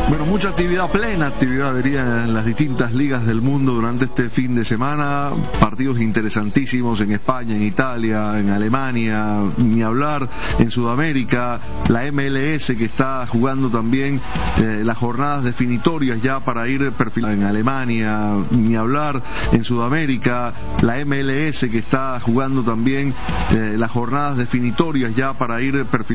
Bueno, mucha actividad, plena actividad vería en las distintas ligas del mundo durante este fin de semana. Partidos interesantísimos en España, en Italia, en Alemania, ni hablar en Sudamérica. La MLS que está jugando también las jornadas definitorias ya para ir perfilando en Alemania, ni hablar en Sudamérica. La MLS que está jugando también las jornadas definitorias ya para ir perfilando